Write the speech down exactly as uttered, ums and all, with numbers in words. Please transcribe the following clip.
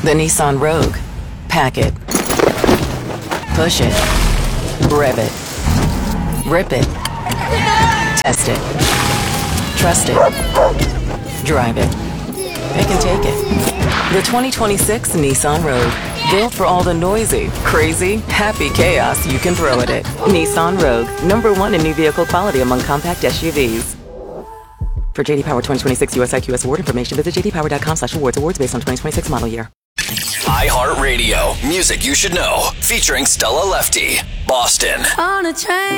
The Nissan Rogue. Pack it. Push it. Rev it. Rip it. Test it. Trust it. Drive it. Pick and take it. The twenty twenty-six Nissan Rogue. Built for all the noisy, crazy, happy chaos you can throw at it. Nissan Rogue. Number one in new vehicle quality among compact S U Vs. For J D Power twenty twenty-six U S I Q S award information, visit j d power dot com slash awards. Awards based on twenty twenty-six model year. iHeartRadio. Music you should know. Featuring Stella Lefty. Boston. On a train.